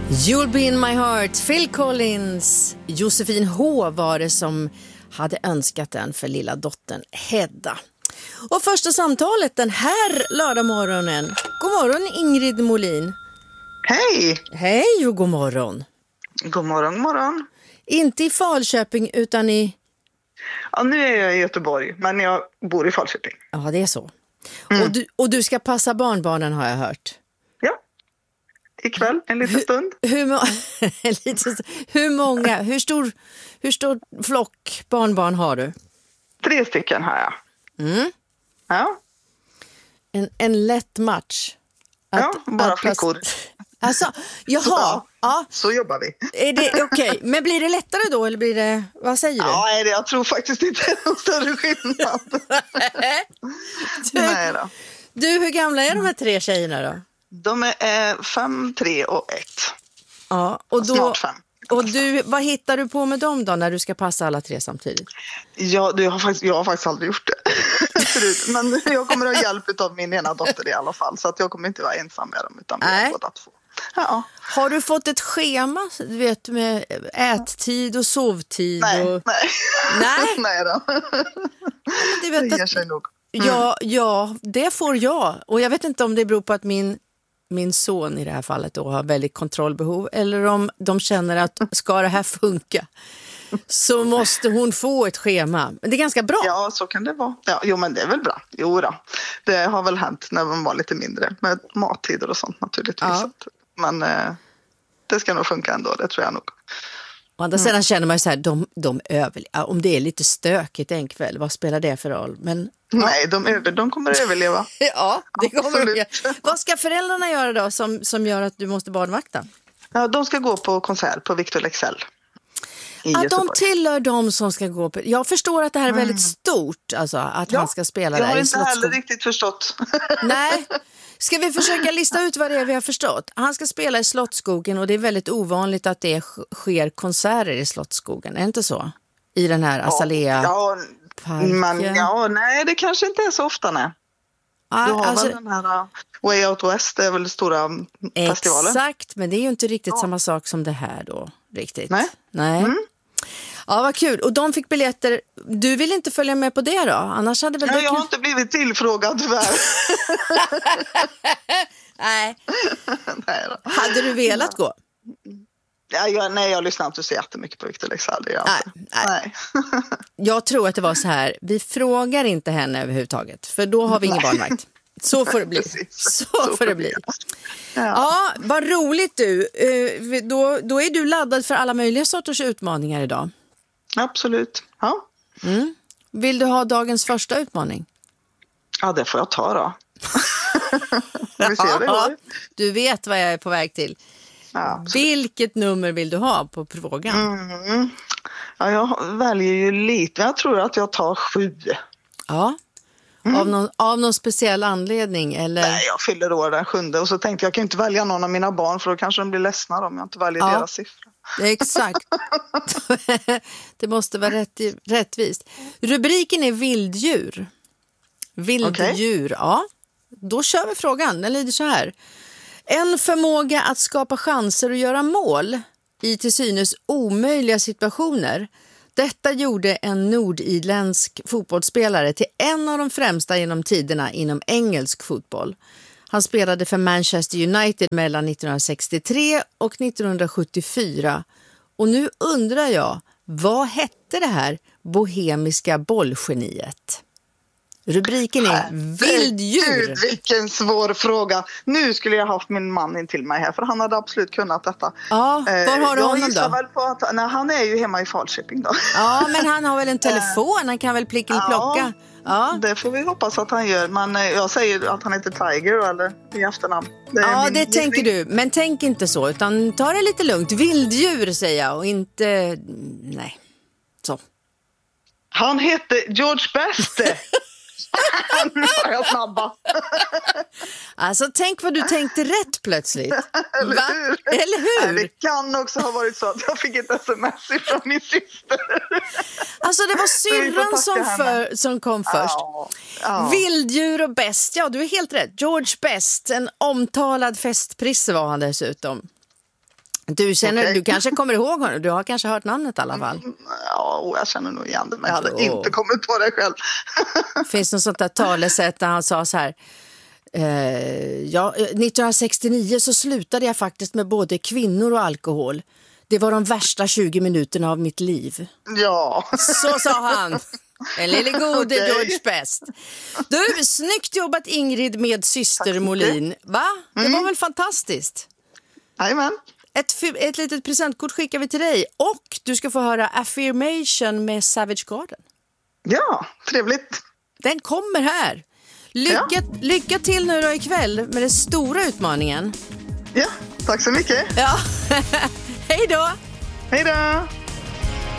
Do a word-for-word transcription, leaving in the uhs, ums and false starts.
You'll be in my heart, Phil Collins. Josefin H var det som hade önskat den för lilla dottern Hedda. Och första samtalet den här lördagmorgonen. God morgon Ingrid Molin. Hej! Hej och god morgon. God morgon, god morgon. Inte i Falköping utan i... Ja, nu är jag i Göteborg, men jag bor i Falköping. Ja, det är så. Mm. Och, du, och du ska passa barnbarnen har jag hört. Ja, ikväll en liten stund. Hur, hur, en liten stund. Hur många, hur stor, hur stor flock barnbarn har du? Tre stycken har jag. Mm. Ja. En, en lätt match. Att, ja, bara att, flickor. Alltså, jaha. Så, ja, ja. så jobbar vi. Är det okej? Okay. Men blir det lättare då eller blir det, vad säger du? Ja, det, jag tror faktiskt inte det är någon större skillnad. du, Nej då. Du, hur gamla är de här tre tjejerna då? De är eh, fem, tre och ett. Ja, och då, snart fem. Och du, vad hittar du på med dem då när du ska passa alla tre samtidigt? Ja, du, jag, har faktiskt, jag har faktiskt aldrig gjort det förut. Men jag kommer att ha hjälp av min ena dotter i alla fall. Så att jag kommer inte vara ensam med dem utan vi är båda två. Ja. Har du fått ett schema du vet, med ättid och sovtid? Nej, och... nej. Nej? nej då. Du vet det ger att... sig nog. Mm. Ja, ja, det får jag. Och jag vet inte om det beror på att min, min son i det här fallet då har väldigt kontrollbehov. Eller om de känner att ska det här funka så måste hon få ett schema. Men det är ganska bra. Ja, så kan det vara. Ja, jo, men det är väl bra. Jo då. Det har väl hänt när man var lite mindre. Med mattider och sånt naturligtvis. Ja. Men eh, det ska nog funka ändå, det tror jag nog. Å andra sidan mm. känner man ju så här, de, de överlever. Om det är lite stökigt en kväll, vad spelar det för roll? Men, nej, ja. de, över, de kommer att överleva. Ja, det kommer de göra. Vad ska föräldrarna göra då som, som gör att du måste barnvakta? Ja, de ska gå på konsert på Victor Leksell. Att de tillhör de som ska gå på... Jag förstår att det här är väldigt stort, alltså, att ja, han ska spela där där i Slottsskogen. Jag har inte heller riktigt förstått. Nej. Ska vi försöka lista ut vad det är vi har förstått? Han ska spela i Slottsskogen och det är väldigt ovanligt att det sker konserter i Slottsskogen. Är det inte så? I den här Azalea ja, parken. Men ja, nej, det kanske inte är så ofta, nej. Ah, du har alltså, väl den här uh, Way Out West, det är väl stora festivalen. Exakt, men det är ju inte riktigt ja. samma sak som det här då, riktigt. Nej. Nej. Mm. Ja, vad kul. Och de fick biljetter. Du vill inte följa med på det då? Annars hade väl nej, det jag kan... har inte blivit tillfrågad tyvärr. nej. nej då. Hade du velat gå? Ja, jag, nej, jag lyssnar inte så jättemycket på Victor Leksell. Nej, nej. nej. Jag tror att det var så här. Vi frågar inte henne överhuvudtaget. För då har vi ingen barnvakt. Så får det bli. Så, så får det bli. Ja. ja, vad roligt du. Då, då är du laddad för alla möjliga sorters utmaningar idag. Absolut. Ja. Mm. Vill du ha dagens första utmaning? Ja, det får jag ta då. Vi ser det ja, du vet vad jag är på väg till. Ja, vilket nummer vill du ha på frågan? Mm. Ja, jag väljer ju lite. Jag tror att jag tar sju. Ja. Mm. Av, någon, av någon speciell anledning? Eller? Nej, jag fyller år den sjunde och så tänkte jag, jag kan inte välja någon av mina barn för då kanske de blir ledsna om jag inte väljer ja. deras siffror. Exakt. Det måste vara rätt, rättvist. Rubriken är vilddjur. Vilddjur, okay. Ja. Då kör vi frågan. Den lyder så här. En förmåga att skapa chanser och göra mål i till synes omöjliga situationer. Detta gjorde en nordirländsk fotbollsspelare till en av de främsta genom tiderna inom engelsk fotboll. Han spelade för Manchester United mellan nittonhundrasextiotre och nittonhundrasjuttiofyra. Och nu undrar jag, vad hette det här bohemiska bollgeniet? Rubriken är vilddjur. Gud, vilken svår fråga. Nu skulle jag haft min man in till mig här för han hade absolut kunnat detta. Ja, var har du jag honom då? Väl på att, nej, han är ju hemma i Falköping då. Ja, men han har väl en telefon, han kan väl plicka och plocka. Ja, det får vi hoppas att han gör. Men jag säger att han heter Tiger eller i efternamn. Det ja, det tänker du. Men tänk inte så, utan ta det lite lugnt. Vilddjur säger jag och inte... Nej, så. Han hette George Best. Nu var jag snabba. Alltså tänk vad du tänkte rätt plötsligt. Eller Va? hur? Eller hur? Nej, det kan också ha varit så att jag fick ett sms från min syster. Alltså det var syrran som, för, som kom först. Ja, ja. Vilddjur och Best. Ja, du är helt rätt. George Best, en omtalad festprisse var han dessutom. Du, känner, okay. du kanske kommer ihåg honom, du har kanske hört namnet i alla fall. Mm, ja, jag känner nog igen det, men jag hade jo. inte kommit på det själv. Finns det något sånt där talesätt där han sa så här, eh, ja, nittonhundrasextionio så slutade jag faktiskt med både kvinnor och alkohol. Det var de värsta tjugo minuterna av mitt liv. Ja. Så sa han. En lille gode okay. George Best. Du, snyggt jobbat Ingrid med syster Molin. Va? Det mm. var väl fantastiskt? Jajamän. Ett, ett litet presentkort skickar vi till dig. Och du ska få höra Affirmation med Savage Garden. Ja, trevligt. Den kommer här. Lycka, ja. lycka till nu då ikväll med den stora utmaningen. Ja, tack så mycket. Ja, hej då. Hej då.